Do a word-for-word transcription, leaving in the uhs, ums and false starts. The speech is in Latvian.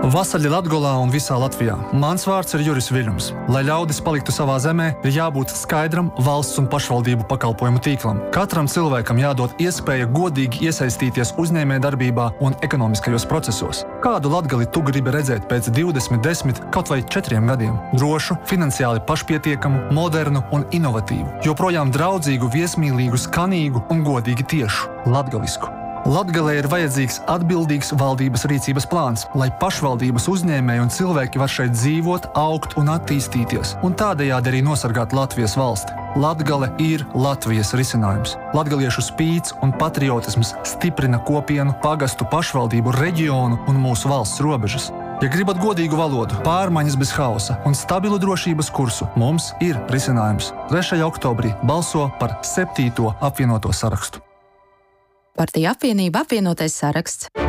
Vasaļi Latgolā un visā Latvijā. Mans vārds ir Juris Viļņums. Lai ļaudis paliktu savā zemē, ir jābūt skaidram valsts un pašvaldību pakalpojumu tīklam. Katram cilvēkam jādod iespēja godīgi iesaistīties uzņēmējdarbībā un ekonomiskajos procesos. Kādu Latgali tu gribi redzēt pēc divdesmit, desmit, kaut vai četriem gadiem? Drošu, finansiāli pašpietiekamu, modernu un inovatīvu. Joprojām draudzīgu, viesmīlīgu, skanīgu un godīgi tiešu. Latgalisku. Latgalē ir vajadzīgs atbildīgs valdības rīcības plāns, lai pašvaldības uzņēmēji un cilvēki var šeit dzīvot, augt un attīstīties, un tādējādi arī nosargāt Latvijas valsti. Latgale ir Latvijas risinājums. Latgaliešu spīts un patriotisms stiprina kopienu, pagastu, pašvaldību, reģionu un mūsu valsts robežas. Ja gribat godīgu valodu, pārmaiņas bez hausa un stabilu drošības kursu, mums ir risinājums. trešajā oktobrī balso par septīto apvienoto sarakstu. Partija Apvienība apvienotais saraksts.